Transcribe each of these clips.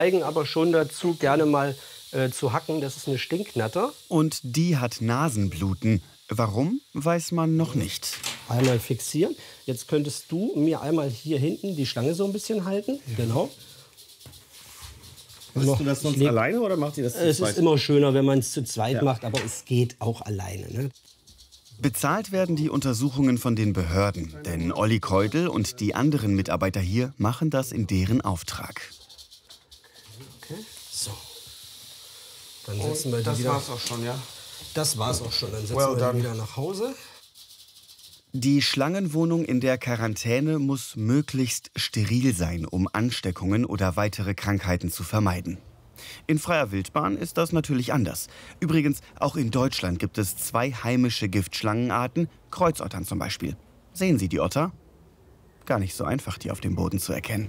Neigen aber schon dazu, gerne mal zu hacken. Das ist eine Stinknatter. Und die hat Nasenbluten. Warum, weiß man noch nicht. Einmal fixieren. Jetzt könntest du mir einmal hier hinten die Schlange so ein bisschen halten. Genau. Machst du das sonst alleine oder macht ihr das zu zweit? Es ist immer schöner, wenn man es zu zweit macht, aber es geht auch alleine. Ne? Bezahlt werden die Untersuchungen von den Behörden. Denn Olli Keudel und die anderen Mitarbeiter hier machen das in deren Auftrag. Okay. So. Dann setzen wir die das wieder. war's auch schon, ja? Das war's auch schon. Dann setzen wir die wieder nach Hause. Die Schlangenwohnung in der Quarantäne muss möglichst steril sein, um Ansteckungen oder weitere Krankheiten zu vermeiden. In freier Wildbahn ist das natürlich anders. Übrigens, auch in Deutschland gibt es 2 heimische Giftschlangenarten, Kreuzottern zum Beispiel. Sehen Sie die Otter? Gar nicht so einfach, die auf dem Boden zu erkennen.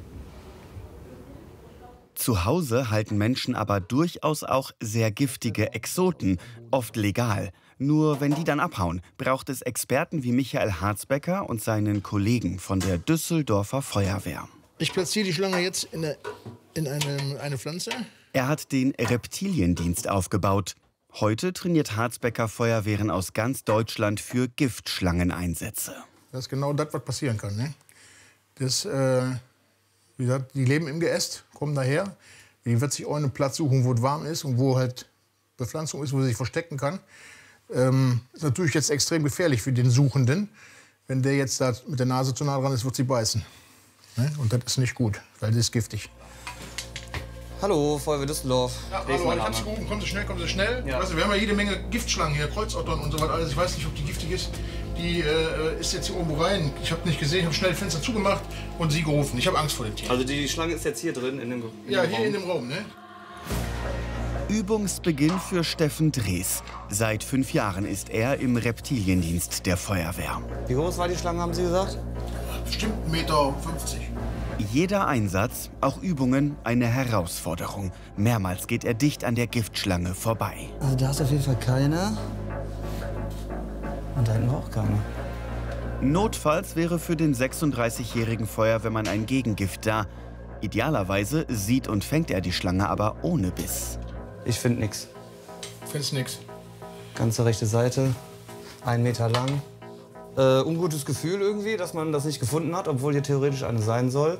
Zu Hause halten Menschen aber durchaus auch sehr giftige Exoten, oft legal. Nur wenn die dann abhauen, braucht es Experten wie Michael Harzbecker und seinen Kollegen von der Düsseldorfer Feuerwehr. Ich platziere die Schlange jetzt in eine Pflanze. Er hat den Reptiliendienst aufgebaut. Heute trainiert Harzbecker Feuerwehren aus ganz Deutschland für Giftschlangeneinsätze. Das ist genau das, was passieren kann. Ne? Das, wie gesagt, die leben im Geäst, kommen daher. Die wird sich auch einen Platz suchen, wo es warm ist und wo halt Bepflanzung ist, wo sie sich verstecken kann. Ist natürlich jetzt extrem gefährlich für den Suchenden. Wenn der jetzt da mit der Nase zu nah dran ist, wird sie beißen. Ne? Und das ist nicht gut, weil das ist giftig. Hallo, Feuerwehr Düsseldorf. Ja, hallo, ich hab Sie gerufen. Kommen Sie schnell, kommen Sie schnell. Ja. Weißt du, wir haben ja jede Menge Giftschlangen hier, Kreuzottern und so weiter. Also ich weiß nicht, ob die giftig ist. Die ist jetzt hier irgendwo rein. Ich habe nicht gesehen, ich habe schnell das Fenster zugemacht und Sie gerufen. Ich habe Angst vor dem Tier. Also die Schlange ist jetzt hier drin in dem Ja, hier Raum. in dem Raum, ne? Übungsbeginn für Steffen Drees. Seit 5 Jahren ist er im Reptiliendienst der Feuerwehr. Wie groß war die Schlange, haben Sie gesagt? Bestimmt 1,50 Meter. Jeder Einsatz, auch Übungen, eine Herausforderung. Mehrmals geht er dicht an der Giftschlange vorbei. Also da ist auf jeden Fall keine. Und da hinten war auch keine. Notfalls wäre für den 36-jährigen Feuerwehrmann ein Gegengift da. Idealerweise sieht und fängt er die Schlange aber ohne Biss. Ich finde nichts. Findest nix. Ganze rechte Seite, 1 Meter lang. Ungutes Gefühl irgendwie, dass man das nicht gefunden hat, obwohl hier theoretisch eine sein soll.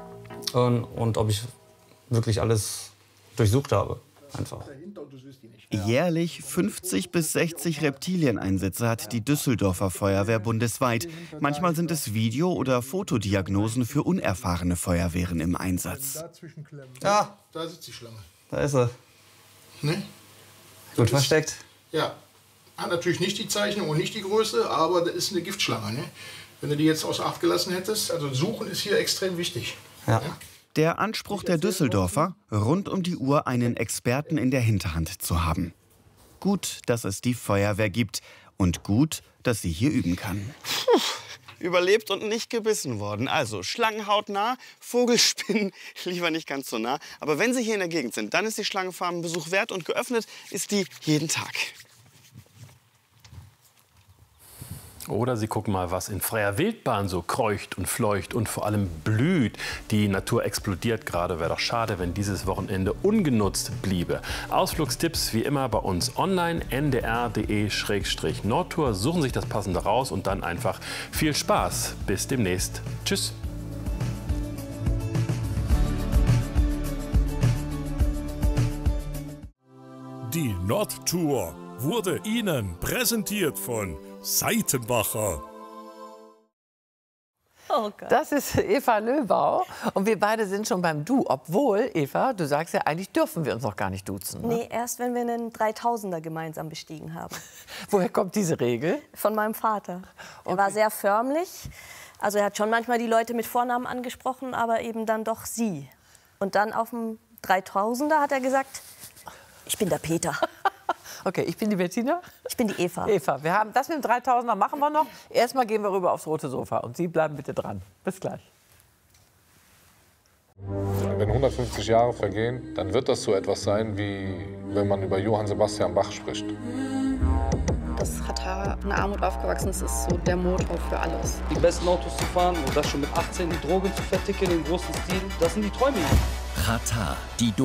Und ob ich wirklich alles durchsucht habe, einfach. Jährlich 50 bis 60 Reptilieneinsätze hat die Düsseldorfer Feuerwehr bundesweit. Manchmal sind es Video- oder Fotodiagnosen für unerfahrene Feuerwehren im Einsatz. Ja, Da sitzt die Schlange. da ist er. Ne? Gut versteckt. Ja. Hat natürlich nicht die Zeichnung und nicht die Größe, aber das ist eine Giftschlange. Ne? Wenn du die jetzt außer Acht gelassen hättest, also Suchen ist hier extrem wichtig. Ja. Der Anspruch der Düsseldorfer, rund um die Uhr einen Experten in der Hinterhand zu haben. Gut, dass es die Feuerwehr gibt und gut, dass sie hier üben kann. Überlebt und nicht gebissen worden. Also Schlangenhaut nah, Vogelspinnen lieber nicht ganz so nah. Aber wenn Sie hier in der Gegend sind, dann ist die Schlangenfarm ein Besuch wert und geöffnet ist die jeden Tag. Oder Sie gucken mal, was in freier Wildbahn so kreucht und fleucht und vor allem blüht. Die Natur explodiert gerade. Wäre doch schade, wenn dieses Wochenende ungenutzt bliebe. Ausflugstipps wie immer bei uns online, ndr.de/Nordtour. Suchen sich das Passende raus und dann einfach viel Spaß. Bis demnächst. Tschüss. Die Nordtour wurde Ihnen präsentiert von Seitenbacher. Oh Gott. Das ist Eva Löbau und wir beide sind schon beim Du. Obwohl, Eva, du sagst ja, eigentlich dürfen wir uns noch gar nicht duzen. Ne? Nee, erst wenn wir einen 3000er gemeinsam bestiegen haben. Woher kommt diese Regel? Von meinem Vater. Er war sehr förmlich. Also er hat schon manchmal die Leute mit Vornamen angesprochen, aber eben dann doch sie. Und dann auf dem 3000er hat er gesagt, ich bin der Peter. Okay, ich bin die Bettina. Ich bin die Eva. Eva, wir haben das mit dem 3000er machen wir noch. Erstmal gehen wir rüber aufs rote Sofa und Sie bleiben bitte dran. Bis gleich. Wenn 150 Jahre vergehen, dann wird das so etwas sein, wie wenn man über Johann Sebastian Bach spricht. Das Katar in Armut aufgewachsen ist, ist so der Motor für alles. Die besten Autos zu fahren und das schon mit 18, die Drogen zu verticken im großen Stil, das sind die Träume. Katar, die